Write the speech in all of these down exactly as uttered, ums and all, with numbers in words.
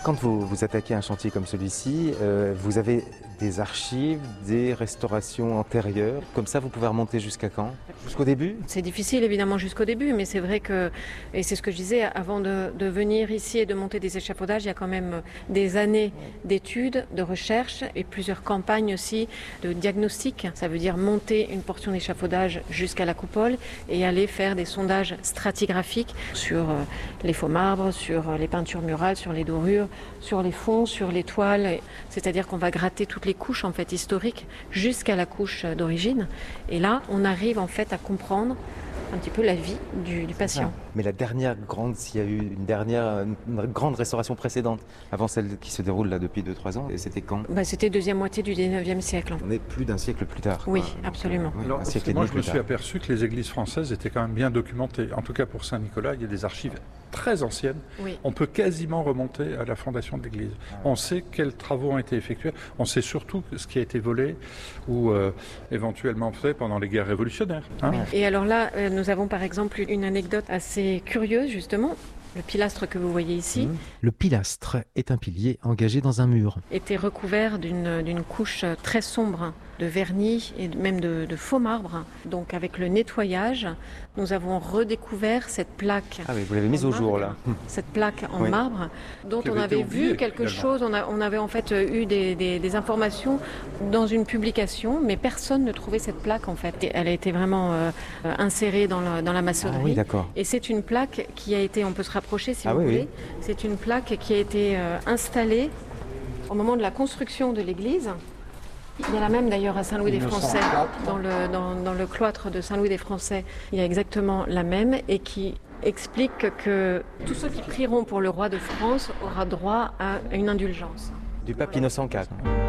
Quand vous vous attaquez à un chantier comme celui-ci, euh, vous avez des archives, des restaurations antérieures. Comme ça, vous pouvez remonter jusqu'à quand? Jusqu'au début? C'est difficile évidemment jusqu'au début, mais c'est vrai que, et c'est ce que je disais, avant de, de venir ici et de monter des échafaudages, il y a quand même des années d'études, de recherche et plusieurs campagnes aussi de diagnostic. Ça veut dire monter une portion d'échafaudage jusqu'à la coupole et aller faire des sondages stratigraphiques sur les faux marbres, sur les peintures murales, sur les dorures, sur les fonds, sur les toiles. C'est-à-dire qu'on va gratter toutes les couches en fait historiques jusqu'à la couche d'origine. Et là, on arrive en fait à comprendre un petit peu la vie du, du patient. Mais la dernière grande, s'il y a eu une dernière une grande restauration précédente, avant celle qui se déroule là depuis deux trois ans, et c'était quand? Bah, c'était deuxième moitié du dix-neuvième siècle. On est plus d'un siècle plus tard. Oui, quoi. absolument. Donc, euh, Alors, un siècle et moi, demi je me plus suis tard. aperçu que les églises françaises étaient quand même bien documentées. En tout cas, pour Saint-Nicolas, il y a des archives très anciennes. Oui. On peut quasiment remonter à la fondation de l'église. On sait quels travaux ont été effectués. On sait surtout ce qui a été volé ou euh, éventuellement fait pendant les guerres révolutionnaires. Hein. Et alors là, euh, nous avons par exemple une anecdote assez curieuse justement. Le pilastre que vous voyez ici Mmh. Le pilastre est un pilier engagé dans un mur. était recouvert d'une d'une couche très sombre de vernis et même de, de faux marbre. Donc avec le nettoyage, nous avons redécouvert cette plaque. Ah oui, vous l'avez mise en au jour là. marbre, Cette plaque en Oui. marbre dont Qui on avait été avait oubliée, vu quelque finalement. chose, on, a- on avait en fait eu des, des- des informations dans une publication, mais personne ne trouvait cette plaque en fait. Et elle a été vraiment euh, insérée dans, le- dans la Ah maçonnerie. oui, d'accord. Et c'est une plaque qui a été, on peut se rapprocher si Ah vous oui, voulez, oui. c'est une plaque qui a été euh, installée au moment de la construction de l'église. Il y en a même d'ailleurs à Saint-Louis des Français, dans le, dans, dans le cloître de Saint-Louis des Français, il y a exactement la même et qui explique que tous ceux qui prieront pour le roi de France aura droit à une indulgence. Du pape Innocent quatre.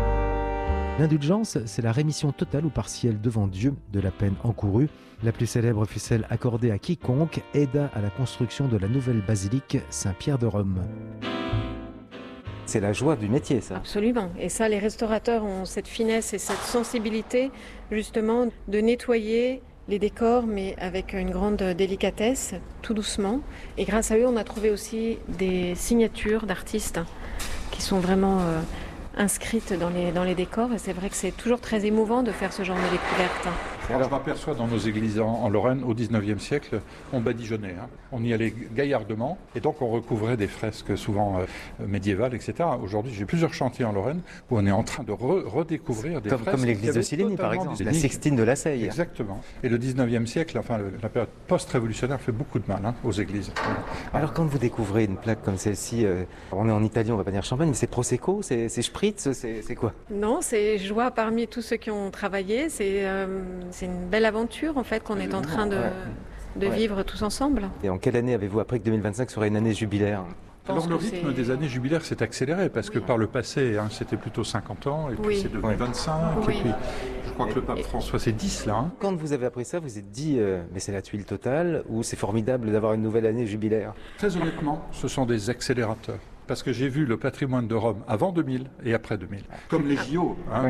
L'indulgence, c'est la rémission totale ou partielle devant Dieu de la peine encourue. La plus célèbre fut celle accordée à quiconque aida à la construction de la nouvelle basilique Saint-Pierre de Rome. C'est la joie du métier, ça. Absolument. Et ça, les restaurateurs ont cette finesse et cette sensibilité, justement, de nettoyer les décors, mais avec une grande délicatesse, tout doucement. Et grâce à eux, on a trouvé aussi des signatures d'artistes qui sont vraiment euh, inscrites dans les, dans les décors. Et c'est vrai que c'est toujours très émouvant de faire ce genre de découverte. Alors, je m'aperçois dans nos églises en, en Lorraine, au dix-neuvième siècle, on badigeonnait. Hein. On y allait gaillardement et donc on recouvrait des fresques souvent euh, médiévales, et cetera. Aujourd'hui, j'ai plusieurs chantiers en Lorraine où on est en train de re- redécouvrir des Comme, fresques. comme qui l'église de avaient Silligny, par totalement exemple. La disparu. Sixtine de la Seille. Exactement. Et le dix-neuvième siècle, enfin le- la période post-révolutionnaire fait beaucoup de mal hein, aux églises. Alors, quand vous découvrez une plaque comme celle-ci, euh, on est en Italie, on va pas dire champagne, mais c'est Prosecco, c'est c'est Spritz, c'est c'est quoi? Non, c'est joie parmi tous ceux qui ont travaillé. C'est euh, c'est une belle aventure, en fait, qu'on est en train de, Ouais. de Ouais. vivre tous ensemble. Et en quelle année avez-vous appris que deux mille vingt-cinq serait une année jubilaire? Je pense Alors le que rythme c'est- des années jubilaires s'est accéléré parce que Oui. par le passé hein, c'était plutôt cinquante ans et puis Oui. c'est devenu Ouais. vingt-cinq Oui. et puis je crois que le pape Et- François c'est dix là. Hein. Quand vous avez appris ça, vous vous êtes dit, euh, mais c'est la tuile totale, ou c'est formidable d'avoir une nouvelle année jubilaire? Très honnêtement, ce sont des accélérateurs. Parce que j'ai vu le patrimoine de Rome avant deux mille et après deux mille. Comme les J O. Hein.